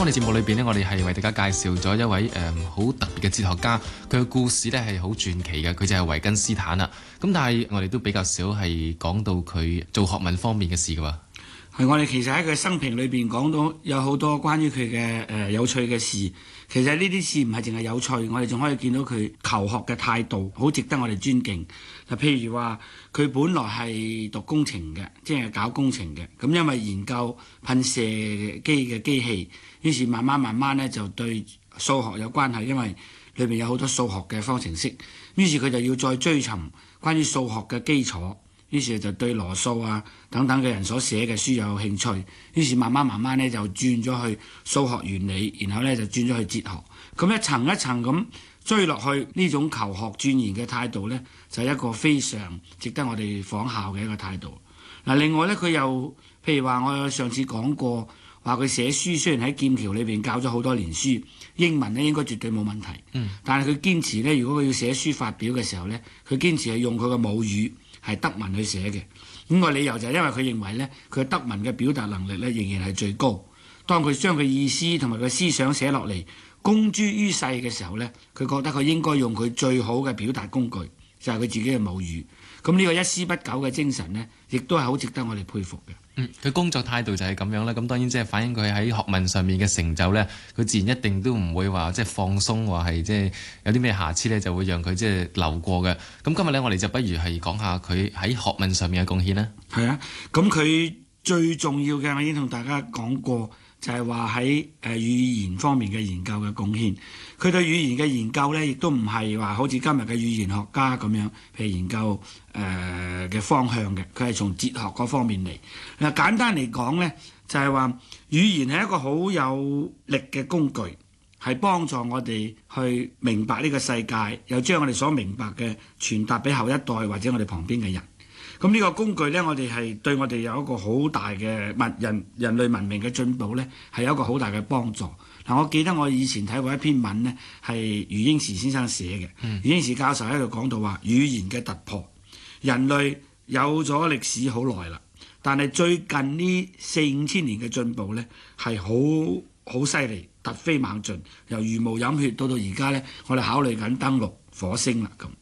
我哋節目裏邊呢，我哋係為大家介紹咗一位好特別嘅哲學家，佢嘅故事呢係好傳奇嘅，佢就係維根斯坦啦。咁但係我哋都比較少係講到佢做學問方面嘅事嘅喎。 係我哋其實喺佢生平裏邊講到有好多關於佢嘅有趣嘅事。其實呢啲事唔係淨係有趣，我哋仲可以見到佢求學嘅態度，好值得我哋尊敬。嗱，譬如話佢本來係讀工程嘅，即係搞工程嘅。咁因為研究噴射機嘅機器，於是慢慢咧就對數學有關係，因為裏邊有好多數學嘅方程式。於是佢就要再追尋關於數學嘅基礎。於是就對羅素啊等等嘅人所寫嘅書有興趣，於是慢慢咧就轉咗去數學原理，然後咧就轉咗去哲學，咁一層一層咁追落去，呢種求學鑽研嘅態度咧，就係一個非常值得我哋仿效嘅一個態度。嗱，另外咧佢又譬如話，我上次講過話佢寫書，雖然喺劍橋裏邊教咗好多年書，英文咧應該絕對冇問題，但係佢堅持咧，如果佢要寫書發表嘅時候咧，佢堅持係用佢嘅母語。係德文去寫嘅，咁個理由就係因為佢認為呢，佢德文嘅表達能力呢仍然係最高。當佢將佢意思同埋佢思想寫落嚟公諸於世嘅時候呢，佢覺得佢應該用佢最好嘅表達工具，就係佢自己嘅母語。咁呢個一絲不苟嘅精神呢，亦都係好值得我哋佩服嘅。 佢工作態度就係咁樣啦。咁當然即係反映佢喺學問上面嘅成就呢，佢自然一定都唔會話即係放鬆，話係即係有啲咩瑕疵呢，就會讓佢即係流過嘅。咁今日呢，我哋就不如係講下佢喺學問上面嘅貢獻啦。 係啊，咁佢最重要嘅，我已經同大家講過，就係話喺語言方面嘅研究嘅貢獻。佢對語言嘅研究呢，亦都唔係話好似今日嘅語言學家咁樣，譬如研究嘅方向嘅，佢係從哲學嗰方面嚟。嗱，簡單嚟講呢，就係話語言係一個好有力嘅工具，係幫助我哋去明白呢個世界，又將我哋所明白嘅傳達俾後一代或者我哋旁邊嘅人。咁呢個工具呢，我哋係對我哋有一個好大嘅人類文明嘅進步呢，係有一個好大嘅幫助。嗱，我記得我以前睇過一篇文呢，係余英時先生寫嘅。余英時教授喺度講到話，語言嘅突破，人類有咗歷史好耐啦，但係最近呢4-5千年嘅進步呢，係好犀利，突飛猛進，由茹毛飲血到而家呢，我哋考慮緊登陸火星啦咁。